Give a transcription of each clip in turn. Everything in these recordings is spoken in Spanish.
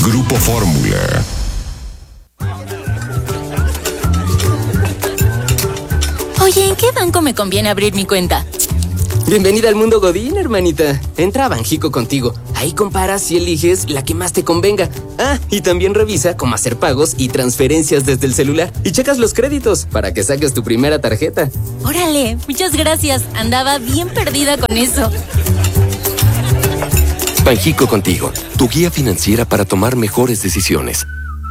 Grupo Fórmula. Oye, ¿en qué banco me conviene abrir mi cuenta? Bienvenida al mundo Godín, hermanita. Entra a Banjico Contigo. Ahí comparas y eliges la que más te convenga. Y también revisa cómo hacer pagos y transferencias desde el celular. Y checas los créditos para que saques tu primera tarjeta. Órale, muchas gracias. Andaba bien perdida con eso. Banjico Contigo, tu guía financiera para tomar mejores decisiones.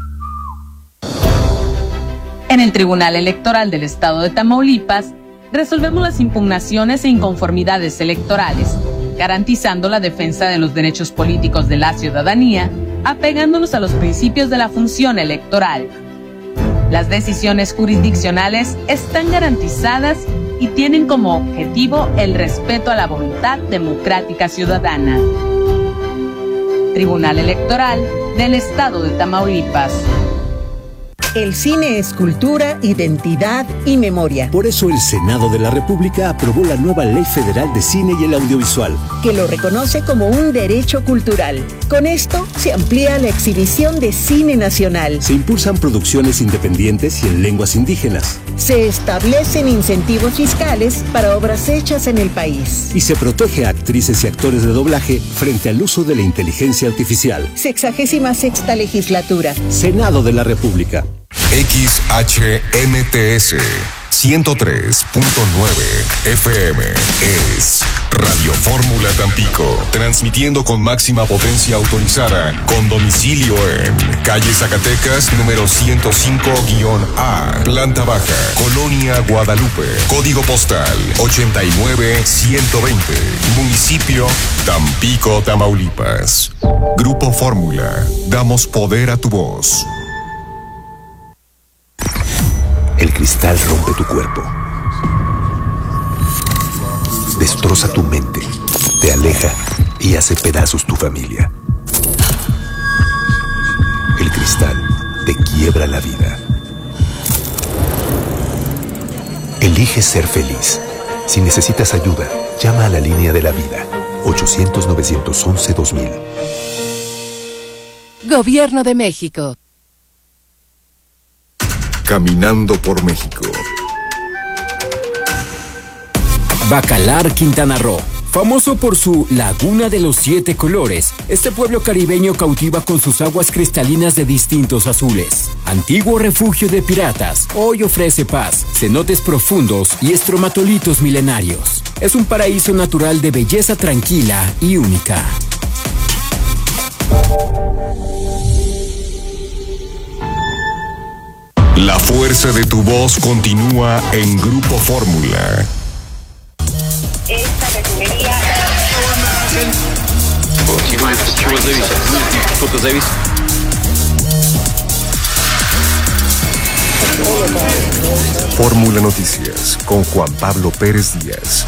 En el Tribunal Electoral del Estado de Tamaulipas, resolvemos las impugnaciones e inconformidades electorales, garantizando la defensa de los derechos políticos de la ciudadanía, apegándonos a los principios de la función electoral. Las decisiones jurisdiccionales están garantizadas y tienen como objetivo el respeto a la voluntad democrática ciudadana. Tribunal Electoral del Estado de Tamaulipas. El cine es cultura, identidad y memoria. Por eso el Senado de la República aprobó la nueva Ley Federal de Cine y el Audiovisual, que lo reconoce como un derecho cultural. Con esto se amplía la exhibición de cine nacional. Se impulsan producciones independientes y en lenguas indígenas. Se establecen incentivos fiscales para obras hechas en el país. Y se protege a actrices y actores de doblaje frente al uso de la inteligencia artificial. 66ª legislatura. Senado de la República. XHMTS 103.9 FM es Radio Fórmula Tampico, transmitiendo con máxima potencia autorizada, con domicilio en calle Zacatecas, número 105-A, planta baja, Colonia Guadalupe, código postal 89120, municipio Tampico, Tamaulipas. Grupo Fórmula, damos poder a tu voz. El cristal rompe tu cuerpo, destroza tu mente, te aleja y hace pedazos tu familia. El cristal te quiebra la vida. Elige ser feliz. Si necesitas ayuda, llama a la línea de la vida, 800-911-2000. Gobierno de México. Caminando por México. Bacalar, Quintana Roo. Famoso por su Laguna de los 7 colores, este pueblo caribeño cautiva con sus aguas cristalinas de distintos azules. Antiguo refugio de piratas, hoy ofrece paz, cenotes profundos y estromatolitos milenarios. Es un paraíso natural de belleza tranquila y única. La fuerza de tu voz continúa en Grupo Fórmula. Esta refinería... Fórmula Noticias con Juan Pablo Pérez Díaz.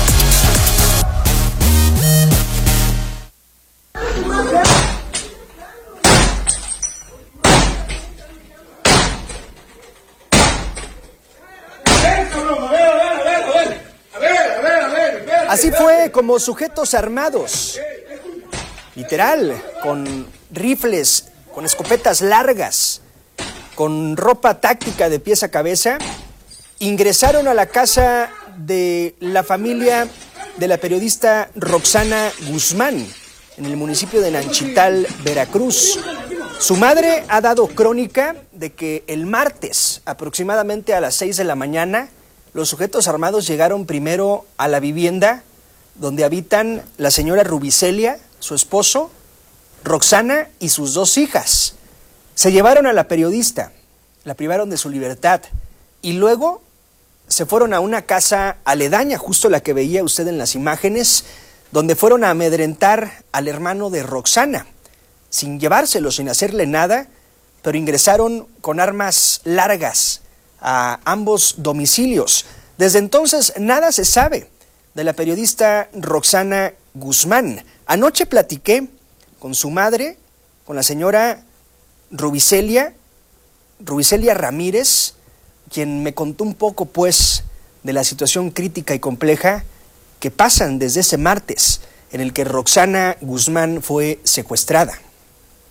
Así fue como sujetos armados, literal, con rifles, con escopetas largas, con ropa táctica de pies a cabeza, ingresaron a la casa de la familia de la periodista Roxana Guzmán, en el municipio de Nanchital, Veracruz. Su madre ha dado crónica de que el martes, aproximadamente a las 6 de la mañana, los sujetos armados llegaron primero a la vivienda donde habitan la señora Rubicelia, su esposo, Roxana y sus 2 hijas. Se llevaron a la periodista, la privaron de su libertad y luego se fueron a una casa aledaña, justo la que veía usted en las imágenes, donde fueron a amedrentar al hermano de Roxana, sin llevárselo, sin hacerle nada, pero ingresaron con armas largas a ambos domicilios. Desde entonces nada se sabe de la periodista Roxana Guzmán. Anoche platiqué con su madre, con la señora Rubicelia Ramírez, quien me contó un poco pues de la situación crítica y compleja que pasan desde ese martes en el que Roxana Guzmán fue secuestrada.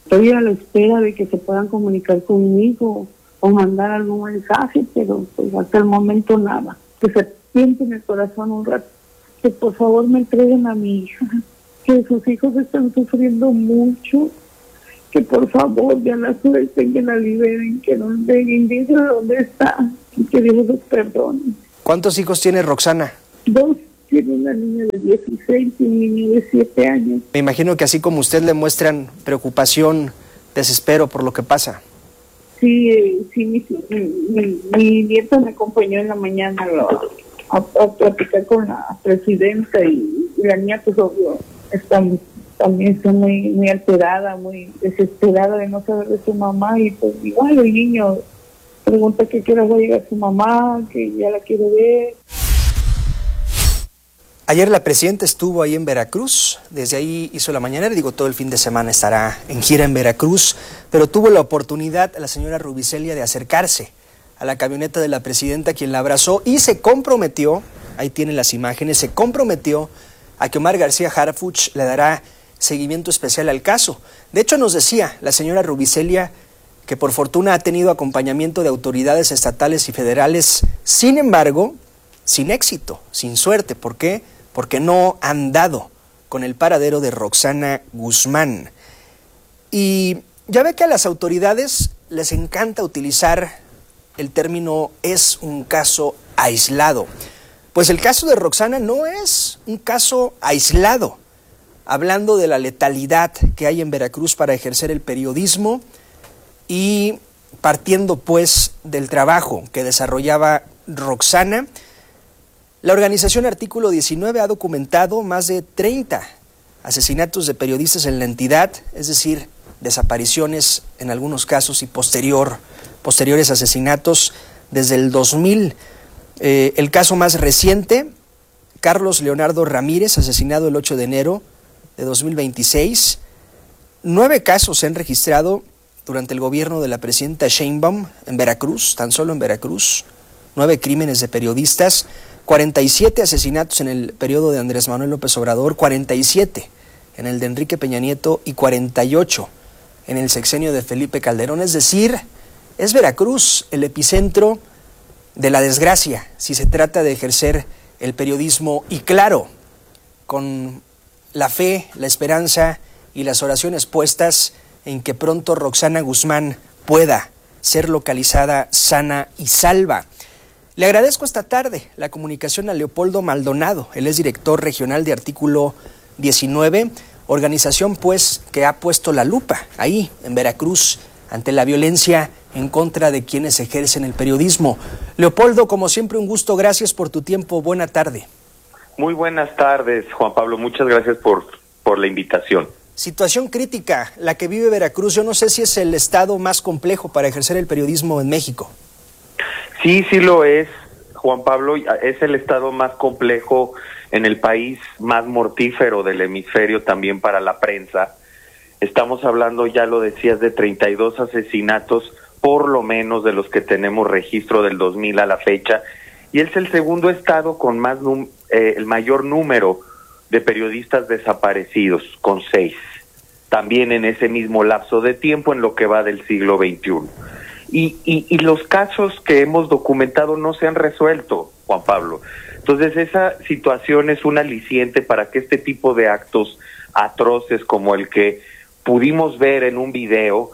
Estoy a la espera de que se puedan comunicar conmigo o mandar algún mensaje, pero pues hasta el momento nada. Que se siente en el corazón un rato. Que por favor me entreguen a mi hija, que sus hijos están sufriendo mucho, que por favor ya la suelten, que la liberen, que nos den, dicen dónde está, y que Dios los perdone. ¿Cuántos hijos tiene Roxana? 2, tiene una niña de 16 y un niño de 7 años. Me imagino que así como usted le muestran preocupación, desespero por lo que pasa. Sí, mi nieta me acompañó en la mañana a platicar con la presidenta y la niña, pues obvio, también está muy alterada, muy desesperada de no saber de su mamá, y pues igual el niño pregunta que qué hora va a llegar su mamá, que ya la quiere ver. Ayer la presidenta estuvo ahí en Veracruz, desde ahí hizo la mañanera, todo el fin de semana estará en gira en Veracruz, pero tuvo la oportunidad la señora Rubicelia de acercarse a la camioneta de la presidenta, quien la abrazó y se comprometió, ahí tienen las imágenes, se comprometió a que Omar García Harfuch le dará seguimiento especial al caso. De hecho, nos decía la señora Rubicelia que por fortuna ha tenido acompañamiento de autoridades estatales y federales, sin embargo, sin éxito, sin suerte. ¿Por qué? Porque no han dado con el paradero de Roxana Guzmán. Y ya ve que a las autoridades les encanta utilizar el término "es un caso aislado". Pues el caso de Roxana no es un caso aislado. Hablando de la letalidad que hay en Veracruz para ejercer el periodismo y partiendo pues del trabajo que desarrollaba Roxana, la organización Artículo 19 ha documentado más de 30 asesinatos de periodistas en la entidad, es decir, desapariciones en algunos casos y posteriores asesinatos desde el 2000. El caso más reciente, Carlos Leonardo Ramírez, asesinado el 8 de enero de 2026. 9 casos se han registrado durante el gobierno de la presidenta Sheinbaum en Veracruz, tan solo en Veracruz. 9 crímenes de periodistas, 47 asesinatos en el periodo de Andrés Manuel López Obrador, 47 en el de Enrique Peña Nieto y 48 en el sexenio de Felipe Calderón. Es decir, es Veracruz el epicentro de la desgracia si se trata de ejercer el periodismo, y claro, con la fe, la esperanza y las oraciones puestas en que pronto Roxana Guzmán pueda ser localizada sana y salva. Le agradezco esta tarde la comunicación a Leopoldo Maldonado, él es director regional de Artículo 19, organización pues que ha puesto la lupa ahí en Veracruz ante la violencia en contra de quienes ejercen el periodismo. Leopoldo, como siempre, un gusto, gracias por tu tiempo, buena tarde. Muy buenas tardes, Juan Pablo, muchas gracias por la invitación. Situación crítica la que vive Veracruz, yo no sé si es el estado más complejo para ejercer el periodismo en México. Sí lo es, Juan Pablo, es el estado más complejo en el país, más mortífero del hemisferio también para la prensa. Estamos hablando, ya lo decías, de 32 asesinatos, por lo menos de los que tenemos registro del 2000 a la fecha, y es el segundo estado con el mayor número de periodistas desaparecidos, con 6, también en ese mismo lapso de tiempo en lo que va del siglo XXI. Y los casos que hemos documentado no se han resuelto, Juan Pablo. Entonces esa situación es un aliciente para que este tipo de actos atroces como el que pudimos ver en un video,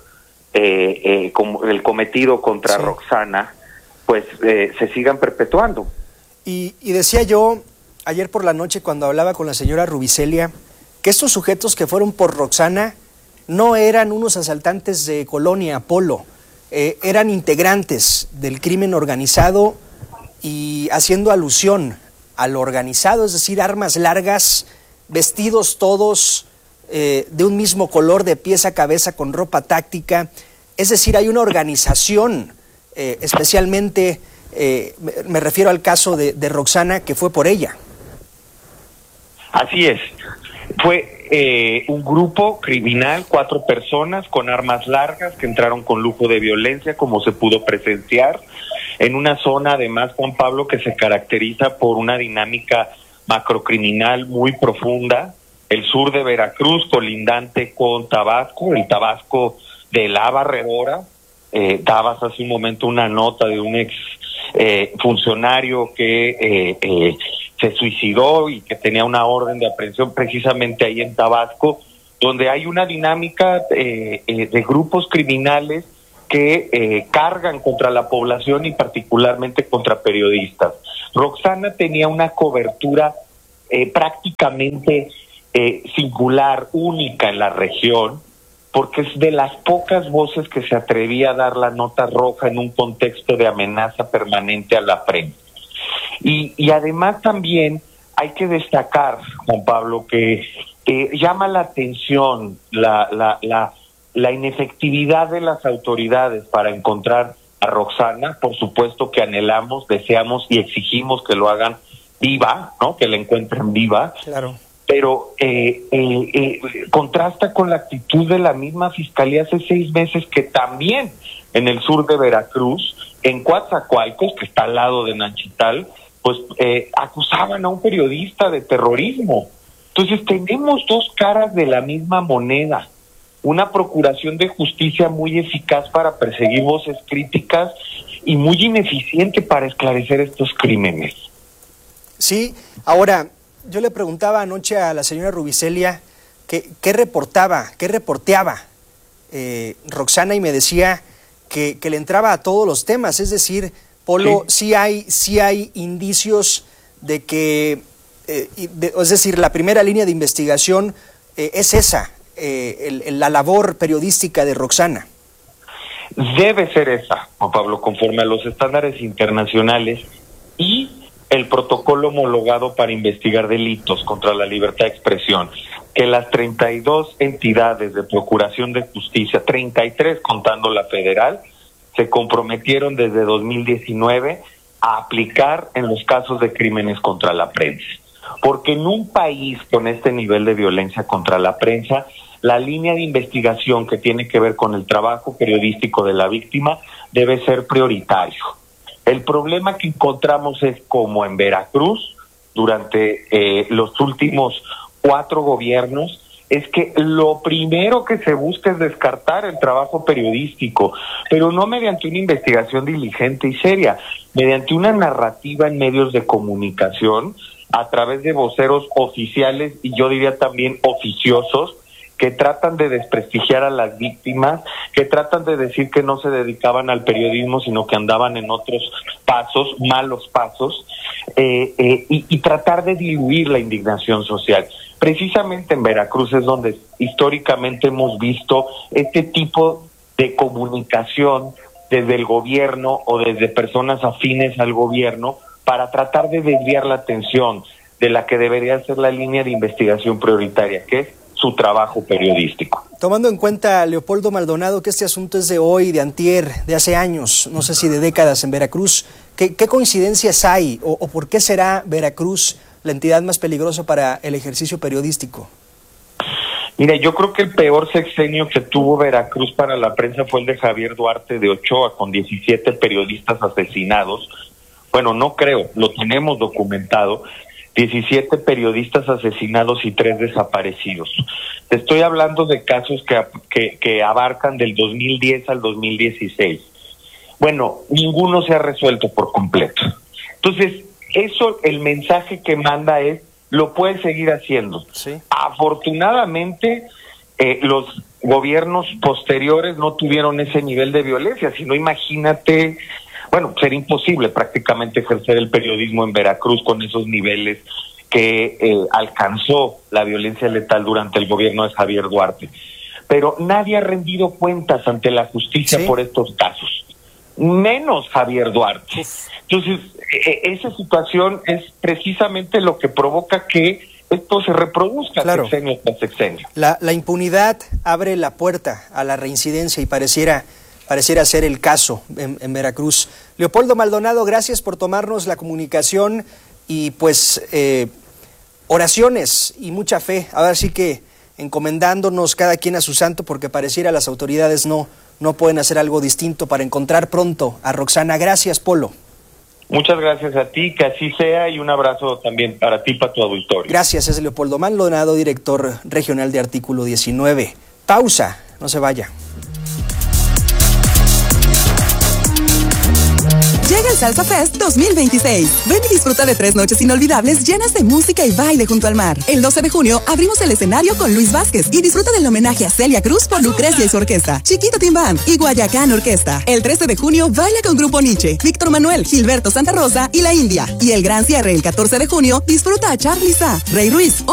como el cometido contra Roxana, pues se sigan perpetuando. Y decía yo ayer por la noche cuando hablaba con la señora Rubicelia que estos sujetos que fueron por Roxana no eran unos asaltantes de Colonia Apolo, eran integrantes del crimen organizado, y haciendo alusión a lo organizado, es decir, armas largas, vestidos todos de un mismo color de pies a cabeza con ropa táctica, es decir, hay una organización, especialmente me refiero al caso de Roxana, que fue por ella. Así es, fue un grupo criminal, 4 personas con armas largas que entraron con lujo de violencia, como se pudo presenciar, en una zona además, Juan Pablo, que se caracteriza por una dinámica macrocriminal muy profunda, el sur de Veracruz, colindante con Tabasco, el Tabasco de la Barredora. Dabas hace un momento una nota de un ex funcionario que se suicidó y que tenía una orden de aprehensión precisamente ahí en Tabasco, donde hay una dinámica de grupos criminales que cargan contra la población y particularmente contra periodistas. Roxana tenía una cobertura prácticamente singular, única en la región, porque es de las pocas voces que se atrevía a dar la nota roja en un contexto de amenaza permanente a la prensa. Y además también hay que destacar, Juan Pablo, que llama la atención la inefectividad de las autoridades para encontrar a Roxana. Por supuesto que anhelamos, deseamos y exigimos que lo hagan viva, ¿no? Que la encuentren viva. Claro. Pero contrasta con la actitud de la misma Fiscalía hace 6 meses, que también en el sur de Veracruz, en Coatzacoalcos, que está al lado de Nanchital, pues acusaban a un periodista de terrorismo. Entonces tenemos dos caras de la misma moneda. Una procuración de justicia muy eficaz para perseguir voces críticas y muy ineficiente para esclarecer estos crímenes. Sí, ahora, yo le preguntaba anoche a la señora Rubicelia qué reporteaba Roxana, y me decía que le entraba a todos los temas. Es decir, Polo, sí hay indicios de que, es decir, la primera línea de investigación es esa, la labor periodística de Roxana. Debe ser esa, Juan Pablo, conforme a los estándares internacionales y el protocolo homologado para investigar delitos contra la libertad de expresión, que las 32 entidades de procuración de justicia, 33 contando la federal, se comprometieron desde 2019 a aplicar en los casos de crímenes contra la prensa. Porque en un país con este nivel de violencia contra la prensa, la línea de investigación que tiene que ver con el trabajo periodístico de la víctima debe ser prioritario. El problema que encontramos es, como en Veracruz, durante los últimos 4 gobiernos, es que lo primero que se busca es descartar el trabajo periodístico, pero no mediante una investigación diligente y seria, mediante una narrativa en medios de comunicación, a través de voceros oficiales y yo diría también oficiosos, que tratan de desprestigiar a las víctimas, que tratan de decir que no se dedicaban al periodismo, sino que andaban en otros pasos, malos pasos, y tratar de diluir la indignación social. Precisamente en Veracruz es donde históricamente hemos visto este tipo de comunicación desde el gobierno o desde personas afines al gobierno para tratar de desviar la atención de la que debería ser la línea de investigación prioritaria, que es su trabajo periodístico. Tomando en cuenta, Leopoldo Maldonado, que este asunto es de hoy, de antier, de hace años, no sé si de décadas en Veracruz, ¿qué coincidencias hay o por qué será Veracruz la entidad más peligrosa para el ejercicio periodístico? Mira, yo creo que el peor sexenio que tuvo Veracruz para la prensa fue el de Javier Duarte de Ochoa, con 17 periodistas asesinados. Bueno, no creo, lo tenemos documentado. 17 periodistas asesinados y 3 desaparecidos. Te estoy hablando de casos que abarcan del 2010 al 2016. Bueno, ninguno se ha resuelto por completo. Entonces, eso, el mensaje que manda es, lo puede seguir haciendo. Sí. Afortunadamente, los gobiernos posteriores no tuvieron ese nivel de violencia, sino imagínate. Bueno, sería imposible prácticamente ejercer el periodismo en Veracruz con esos niveles que alcanzó la violencia letal durante el gobierno de Javier Duarte. Pero nadie ha rendido cuentas ante la justicia por estos casos, menos Javier Duarte. Entonces, esa situación es precisamente lo que provoca que esto se reproduzca sexenio tras sexenio. La impunidad abre la puerta a la reincidencia y pareciera ser el caso en Veracruz. Leopoldo Maldonado, gracias por tomarnos la comunicación y pues oraciones y mucha fe. Ahora sí que encomendándonos cada quien a su santo, porque pareciera las autoridades no pueden hacer algo distinto para encontrar pronto a Roxana. Gracias, Polo. Muchas gracias a ti, que así sea, y un abrazo también para ti, para tu auditorio. Gracias, es Leopoldo Maldonado, director regional de Artículo 19. Pausa, no se vaya. Llega el Salsa Fest 2026. Ven y disfruta de 3 noches inolvidables llenas de música y baile junto al mar. El 12 de junio abrimos el escenario con Luis Vázquez y disfruta del homenaje a Celia Cruz por Lucrecia y su orquesta, Chiquito Team Band y Guayacán Orquesta. El 13 de junio baila con Grupo Nietzsche, Víctor Manuel, Gilberto Santa Rosa y La India. Y el gran cierre el 14 de junio disfruta a Charly Sa, Rey Ruiz,